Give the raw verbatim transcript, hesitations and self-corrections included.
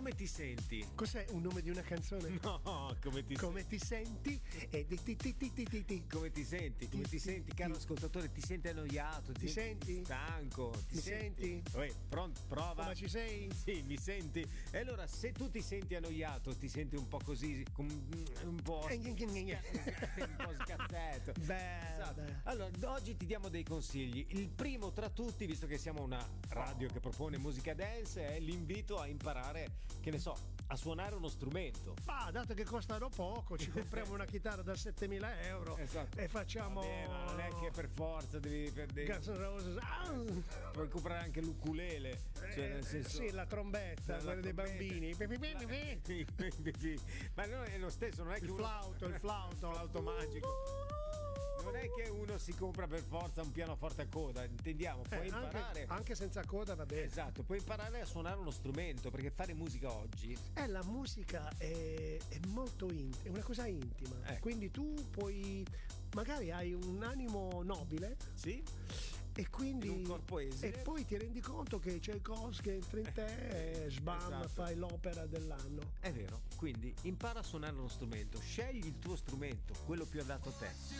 come ti senti? Cos'è un nome di una canzone? No, come ti Come ti senti? E di ti ti ti ti ti ti. Come ti senti? Come ti senti, caro ascoltatore? Ti senti annoiato? Ti senti? Stanco? Ti Mi senti? Uè, pronto? Prova. Ma ci sei? Sì, mi senti? E allora, se tu ti senti annoiato, ti senti un po' così, com- un po' un po' scazzetto. Beh, Esatto. beh. Allora, oggi ti diamo dei consigli. Il primo tra tutti, visto che siamo una radio che propone musica dance, è l'invito a imparare, che ne so, a suonare uno strumento. Ah, dato che costano poco, ci compriamo una chitarra da settemila euro. Esatto. E facciamo. Vabbè, ma non è che per forza devi, per devi... Guns N' Roses. Ah! Puoi comprare anche l'ukulele, cioè nel senso... Sì, la trombetta, La quella dei trombetta. bambini. Ma non è lo stesso, non è che Il uno... flauto, il flauto. Il flauto magico. Non è che uno si compra per forza un pianoforte a coda, intendiamo, puoi Eh, imparare. anche, anche senza coda va bene. Esatto, puoi imparare a suonare uno strumento, perché fare musica oggi... Eh, la musica è, è molto intima, è una cosa intima. Ecco. Quindi tu puoi, magari hai un animo nobile. Sì? E quindi In un corpo esile. e poi ti rendi conto che c'è il cos che entra in te e sbam, Esatto. fai l'opera dell'anno. È vero, quindi impara a suonare uno strumento, scegli il tuo strumento, quello più adatto a te.